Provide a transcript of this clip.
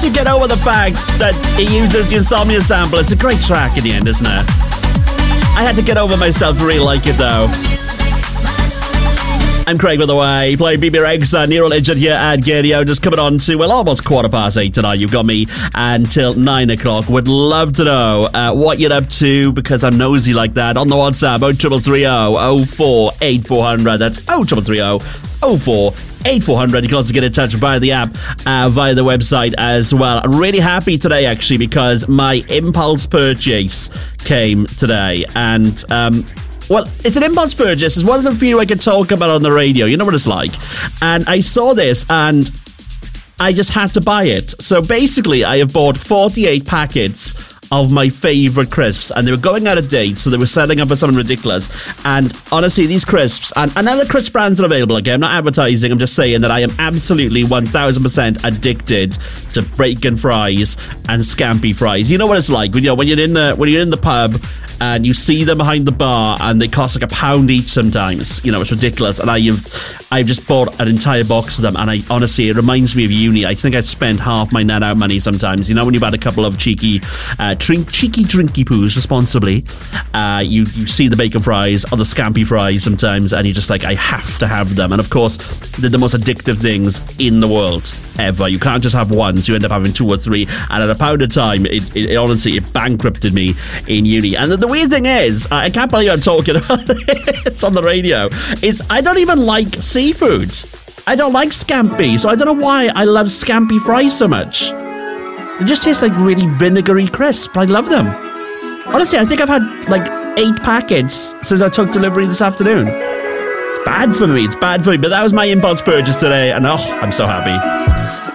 once you get over the fact that it uses the Insomnia sample, it's a great track in the end, isn't it? I had to get over myself to really like it, though. I'm Craig, by the way, playing BB Rexa, Nero Legend here at Gadio. Just coming on to, well, almost 8:15 tonight. You've got me until 9 o'clock. Would love to know what you're up to, because I'm nosy like that. On the WhatsApp, 0330 04 8400. That's 0330 04 8400. You can also get in touch via the app, via the website as well. I'm really happy today, actually, because my impulse purchase came today. And, well, it's an impulse purchase. It's one of the few I can talk about on the radio. You know what it's like. And I saw this and I just had to buy it. So basically, I have bought 48 packets of my favourite crisps, and they were going out of date, so they were selling up for something ridiculous. And honestly, these crisps, and other crisp brands are available. Okay, I'm not advertising, I'm just saying that I am absolutely 1000% addicted to bacon fries and scampi fries. You know what it's like when you're in the pub and you see them behind the bar and they cost like £1 each sometimes. You know, it's ridiculous. And I've just bought an entire box of them, and honestly, it reminds me of uni. I think I spend half my net out money sometimes. You know, when you've had a couple of cheeky drinky poos responsibly, you see the bacon fries or the scampi fries sometimes, and you're just like, I have to have them. And of course, they're the most addictive things in the world ever. You can't just have one, so you end up having 2 or 3, and at £1 a time, it honestly, it bankrupted me in uni. And the weird thing is, I can't believe I'm talking about this on the radio, is I don't even like seafood. I don't like scampi, so I don't know why I love scampi fries so much. They just taste like really vinegary crisp. I love them. Honestly, I think I've had like 8 packets since I took delivery this afternoon. It's bad for me, but that was my impulse purchase today, and I'm so happy.